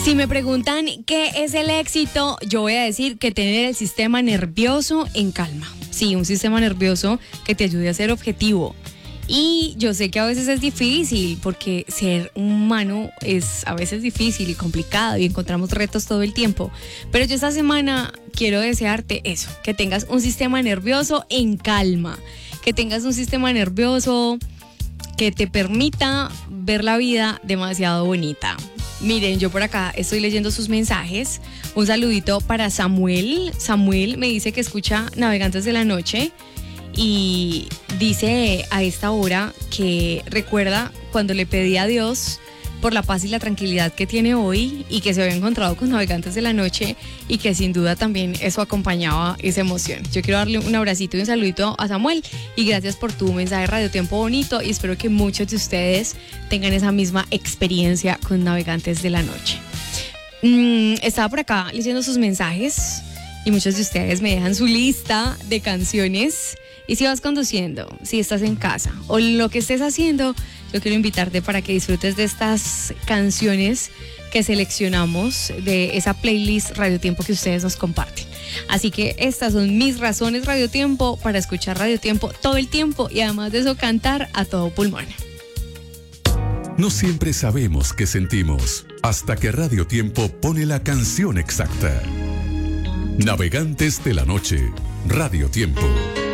Si me preguntan qué es el éxito, yo voy a decir que tener el sistema nervioso en calma. Sí, un sistema nervioso que te ayude a ser objetivo. Y yo sé que a veces es difícil, porque ser humano es a veces difícil y complicado y encontramos retos todo el tiempo. Pero yo esta semana quiero desearte eso, que tengas un sistema nervioso en calma, que tengas un sistema nervioso que te permita ver la vida demasiado bonita. Miren, yo por acá estoy leyendo sus mensajes. Un saludito para Samuel. Samuel me dice que escucha Navegantes de la Noche y dice a esta hora que recuerda cuando le pedí a Dios por la paz y la tranquilidad que tiene hoy y que se había encontrado con Navegantes de la Noche y que sin duda también eso acompañaba esa emoción. Yo quiero darle un abracito y un saludito a Samuel y gracias por tu mensaje Radio Tiempo Bonito y espero que muchos de ustedes tengan esa misma experiencia con Navegantes de la Noche. Estaba por acá leyendo sus mensajes y muchos de ustedes me dejan su lista de canciones. Y si vas conduciendo, si estás en casa o lo que estés haciendo, yo quiero invitarte para que disfrutes de estas canciones que seleccionamos de esa playlist Radio Tiempo que ustedes nos comparten. Así que estas son mis razones Radio Tiempo para escuchar Radio Tiempo todo el tiempo y además de eso cantar a todo pulmón. No siempre sabemos qué sentimos hasta que Radio Tiempo pone la canción exacta. Navegantes de la Noche, Radio Tiempo.